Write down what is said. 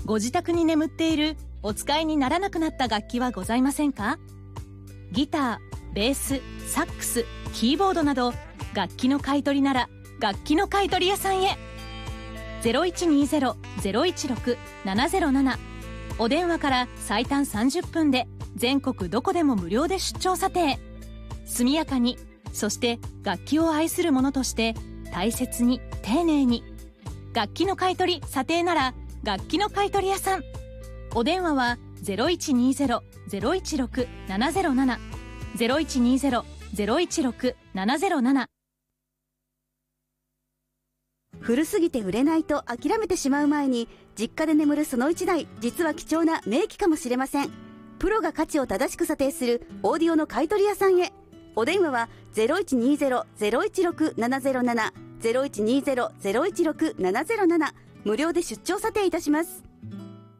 ご自宅に眠っているお使いにならなくなった楽器はございませんか？ギター、ベース、サックス、キーボードなど楽器の買い取りなら楽器の買い取り屋さんへ。 0120-016-707 お電話から最短30分で全国どこでも無料で出張査定。速やかに、そして楽器を愛する者として大切に丁寧に。楽器の買い取り査定なら楽器の買い取り屋さん。お電話は 0120-016-707 0120-016-707。 古すぎて売れないと諦めてしまう前に、実家で眠るその一台、実は貴重な名機かもしれません。プロが価値を正しく査定するオーディオの買取屋さんへ。お電話は 0120-016-707 0120-016-707 無料で出張査定いたします。